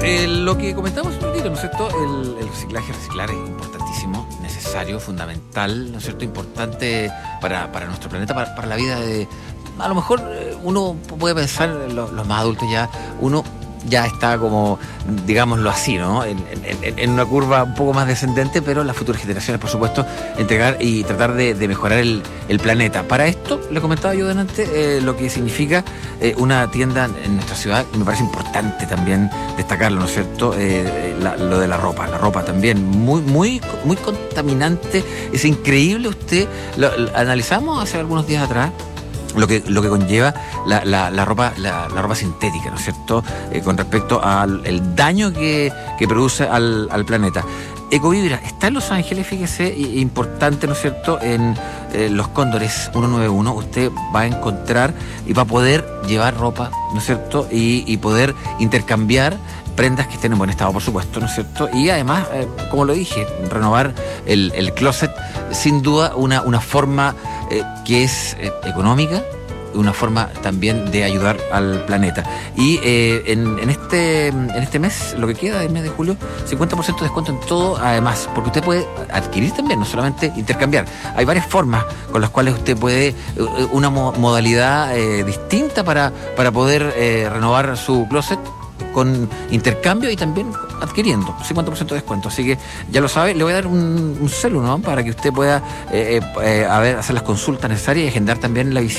Lo que comentamos un ratito, ¿no es cierto? El reciclar es importantísimo, necesario, fundamental, ¿no es cierto? Importante para nuestro planeta, para la vida de... A lo mejor uno puede pensar, los más adultos ya, uno ya está como, digámoslo así, ¿no? En una curva un poco más descendente, pero las futuras generaciones, por supuesto, entregar y tratar de mejorar el planeta. Para esto, le comentaba yo delante, lo que significa una tienda en nuestra ciudad, y me parece importante también destacarlo, ¿no es cierto? Lo de la ropa también, muy contaminante, es increíble. Lo analizamos hace algunos días atrás, lo que conlleva la ropa sintética, ¿no es cierto? Con respecto al el daño que produce al planeta. Ecovibra está en Los Ángeles, fíjese, importante, ¿no es cierto? En Los Cóndores 191 usted va a encontrar y va a poder llevar ropa, ¿no es cierto? Y poder intercambiar prendas que estén en buen estado, por supuesto, ¿no es cierto? Y además, como lo dije, renovar el closet, sin duda una forma que es económica, una forma también de ayudar al planeta. Y en este mes, lo que queda del mes de julio, 50% de descuento en todo, además, porque usted puede adquirir también, no solamente intercambiar. Hay varias formas con las cuales usted puede, una modalidad distinta para poder renovar su closet, con intercambio y también adquiriendo 50% de descuento. Así que ya lo sabe, le voy a dar un celu, ¿no? Para que usted pueda hacer las consultas necesarias y agendar también la visita